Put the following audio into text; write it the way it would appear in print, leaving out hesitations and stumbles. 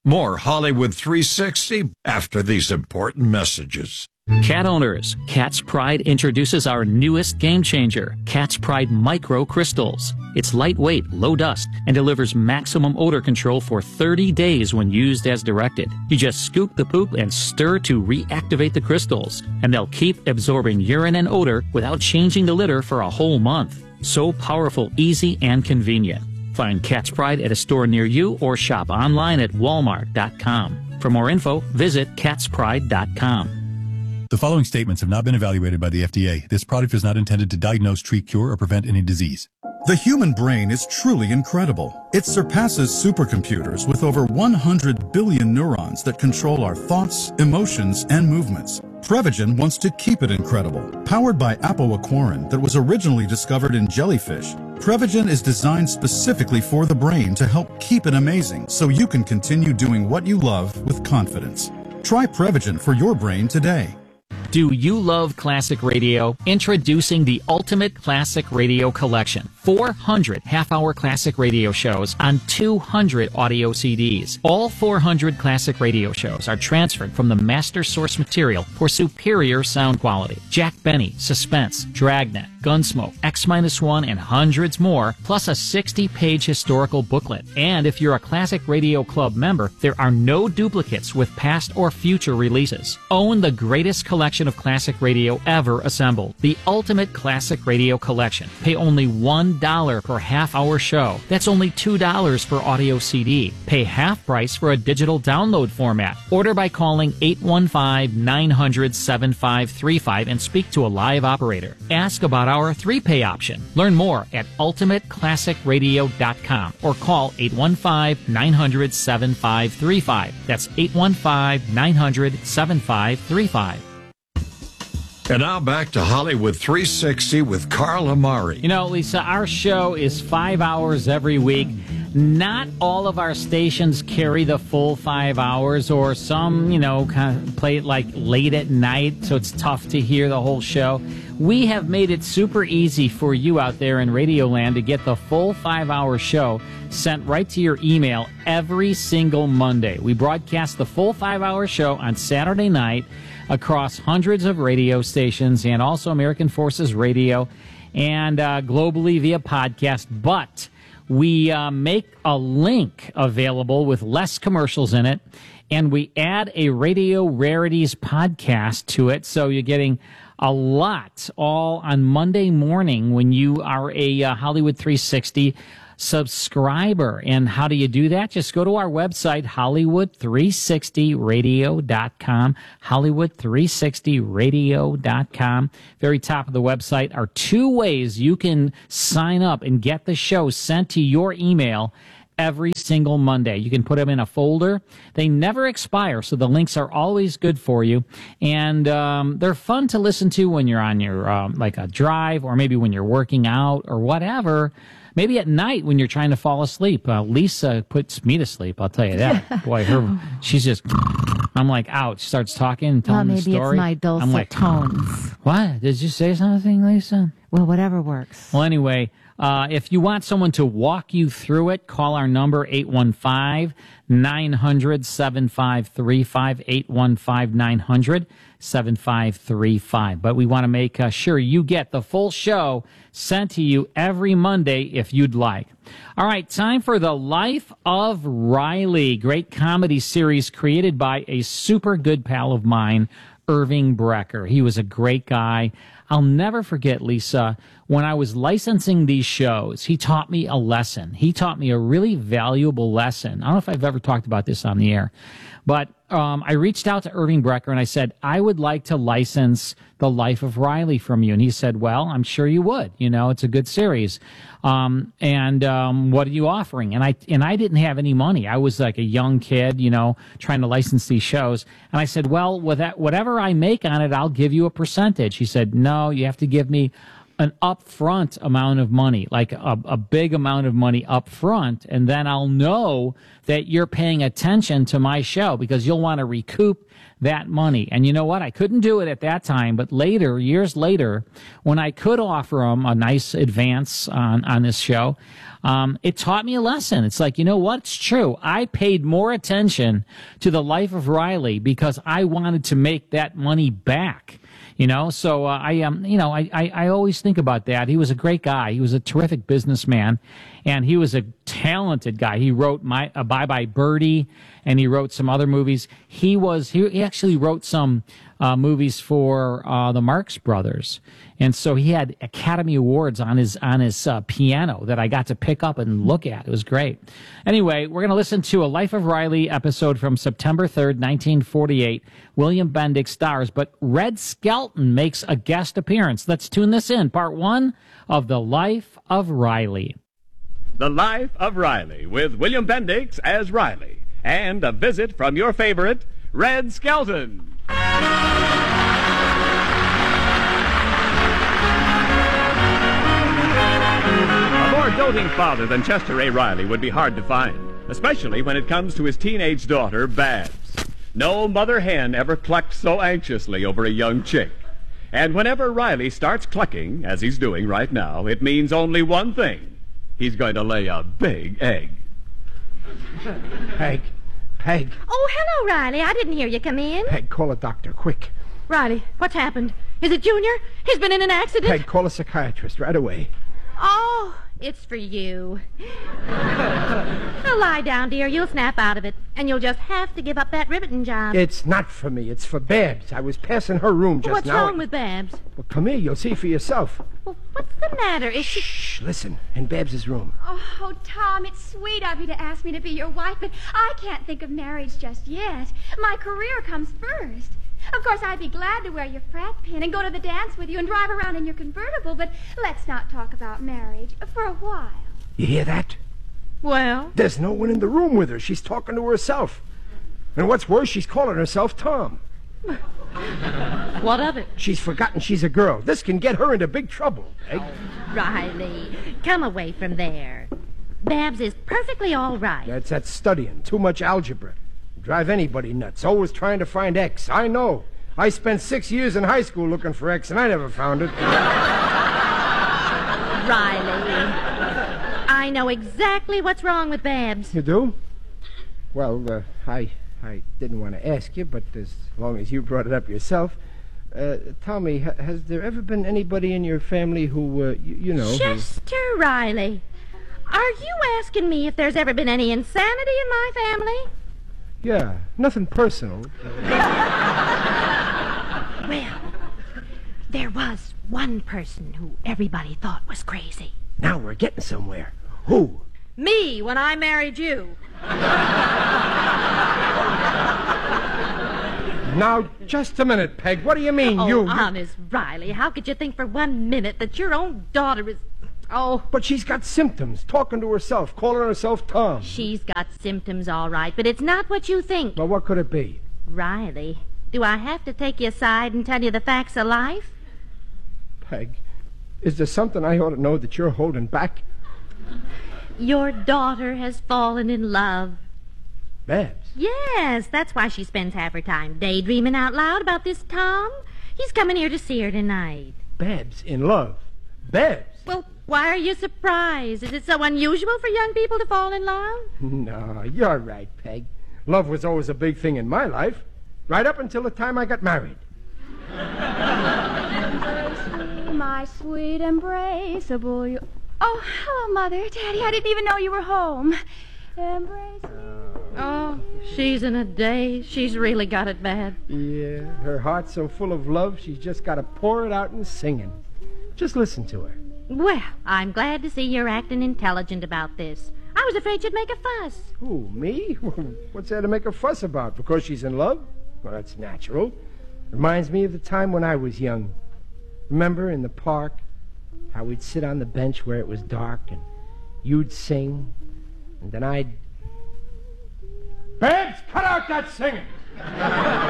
More Hollywood 360 after these important messages. Cat owners, Cat's Pride introduces our newest game changer, Cat's Pride Micro Crystals. It's lightweight, low dust, and delivers maximum odor control for 30 days when used as directed. You just scoop the poop and stir to reactivate the crystals, and they'll keep absorbing urine and odor without changing the litter for a whole month. So powerful, easy, and convenient. Find Cat's Pride at a store near you or shop online at walmart.com. For more info, visit catspride.com. The following statements have not been evaluated by the FDA. This product is not intended to diagnose, treat, cure, or prevent any disease. The human brain is truly incredible. It surpasses supercomputers with over 100 billion neurons that control our thoughts, emotions, and movements. Prevagen wants to keep it incredible. Powered by apoaquarin that was originally discovered in jellyfish, Prevagen is designed specifically for the brain to help keep it amazing so you can continue doing what you love with confidence. Try Prevagen for your brain today. Do you love classic radio? Introducing the Ultimate Classic Radio Collection. 400 half-hour classic radio shows on 200 audio CDs. All 400 classic radio shows are transferred from the master source material for superior sound quality. Jack Benny, Suspense, Dragnet, Gunsmoke, X-1, and hundreds more, plus a 60-page historical booklet. And if you're a Classic Radio Club member, there are no duplicates with past or future releases. Own the greatest collection of classic radio ever assembled. The Ultimate Classic Radio Collection. Pay only $1 per half-hour show. That's only $2 for audio CD. Pay half price for a digital download format. Order by calling 815-900-7535 and speak to a live operator. Ask about our 3-pay option. Learn more at ultimateclassicradio.com or call 815-900-7535. That's 815-900-7535. And now back to Hollywood 360 with Carl Amari. You know, Lisa, our show is 5 hours every week. Not all of our stations carry the full 5 hours, or some, kind of play it like late at night, so it's tough to hear the whole show. We have made it super easy for you out there in Radioland to get the full 5-hour show sent right to your email every single Monday. We broadcast the full 5-hour show on Saturday night across hundreds of radio stations and also American Forces Radio and globally via podcast. But we make a link available with less commercials in it, and we add a Radio Rarities podcast to it, so you're getting a lot all on Monday morning when you are a Hollywood 360 subscriber. And how do you do that? Just go to our website, Hollywood360radio.com, Hollywood360radio.com. Very top of the website are 2 ways you can sign up and get the show sent to your email every single Monday. You can put them in a folder. They never expire, so the links are always good for you. And they're fun to listen to when you're on your, like a drive, or maybe when you're working out or whatever. Maybe at night when you're trying to fall asleep. Lisa puts me to sleep, I'll tell you that. Boy, she's just, I'm like, ouch, starts talking and telling the story. Maybe it's my dulcet tones. What? Did you say something, Lisa? Well, whatever works. Well, anyway, if you want someone to walk you through it, call our number, 815-900-7535, 815-900-7535. But we want to make sure you get the full show sent to you every Monday if you'd like. All right, time for The Life of Riley, great comedy series created by a super good pal of mine, Irving Brecker. He was a great guy. I'll never forget, Lisa, when I was licensing these shows, he taught me a lesson. He taught me a really valuable lesson. I don't know if I've ever talked about this on the air, but I reached out to Irving Brecker and I said, I would like to license The Life of Riley from you. And he said, well, I'm sure you would. It's a good series. What are you offering? And I didn't have any money. I was like a young kid, trying to license these shows. And I said, well, with that, whatever I make on it, I'll give you a percentage. He said, no, you have to give me an upfront amount of money, like a big amount of money up front, and then I'll know that you're paying attention to my show because you'll want to recoup that money. And you know what? I couldn't do it at that time, but later, years later, when I could offer them a nice advance on this show, it taught me a lesson. It's like, you know what? It's true. I paid more attention to The Life of Riley because I wanted to make that money back. You know, so I always think about that. He was a great guy. He was a terrific businessman, and he was a talented guy. He wrote Bye Bye Birdie, and he wrote some other movies. He actually wrote some movies for the Marx Brothers, and so he had Academy Awards on his piano that I got to pick up and look at. It was great. Anyway, we're going to listen to a Life of Riley episode from September 3rd, 1948. William Bendix stars, but Red Skelton makes a guest appearance. Let's tune this in. Part 1 of The Life of Riley. The Life of Riley with William Bendix as Riley. And a visit from your favorite, Red Skelton. A more doting father than Chester A. Riley would be hard to find, especially when it comes to his teenage daughter, Babs. No mother hen ever clucked so anxiously over a young chick. And whenever Riley starts clucking, as he's doing right now, it means only one thing. He's going to lay a big egg. Peg. Oh, hello, Riley. I didn't hear you come in. Peg, call a doctor, quick. Riley, what's happened? Is it Junior? He's been in an accident? Peg, call a psychiatrist right away. Oh, it's for you. Now lie down, dear. You'll snap out of it. And you'll just have to give up that ribbiting job. It's not for me. It's for Babs. I was passing her room just What's now. wrong with Babs? Well, come here. You'll see for yourself. Well, what's the matter? Is she... Shh, listen. In Babs's room. Oh, Tom, it's sweet of you to ask me to be your wife, but I can't think of marriage just yet. My career comes first. Of course, I'd be glad to wear your frat pin and go to the dance with you and drive around in your convertible, but let's not talk about marriage for a while. You hear that? Well? There's no one in the room with her. She's talking to herself. And what's worse, she's calling herself Tom. What of it? She's forgotten she's a girl. This can get her into big trouble. Peg. Riley, come away from there. Babs is perfectly all right. That's that studying. Too much algebra. Drive anybody nuts. Always trying to find X. I know. I spent 6 years in high school looking for X, and I never found it. Riley, I know exactly what's wrong with Babs. You do? Well, I didn't want to ask you, but as long as you brought it up yourself, tell me, has there ever been anybody in your family who, you know... Chester Riley, are you asking me if there's ever been any insanity in my family? Yeah, nothing personal. Well, there was one person who everybody thought was crazy. Now we're getting somewhere. Who? Me, when I married you. Now, just a minute, Peg. What do you mean, Oh, you... honest, Riley, how could you think for 1 minute that your own daughter is... Oh, But she's got symptoms, talking to herself, calling herself Tom. she's got symptoms, all right, but it's not what you think. Well, what could it be? Riley, do I have to take you aside and tell you the facts of life? Peg, is there something I ought to know that you're holding back? Your daughter has fallen in love. Babs? Yes, that's why she spends half her time daydreaming out loud about this Tom. He's coming here to see her tonight. Babs in love. Babs? Well, why are you surprised? Is it so unusual for young people to fall in love? No, you're right, Peg. Love was always a big thing in my life, right up until the time I got married. My sweet embraceable you... Oh, hello, Mother. Daddy, I didn't even know you were home. Embrace me. Oh, she's in a daze. She's really got it bad. Yeah, her heart's so full of love, she's just got to pour it out in singing. Just listen to her. Well, I'm glad to see you're acting intelligent about this. I was afraid you'd make a fuss. Who, me? What's there to make a fuss about? Because she's in love? Well, that's natural. Reminds me of the time when I was young. Remember in the park, how we'd sit on the bench where it was dark and you'd sing, and then I'd... Babs, cut out that singing!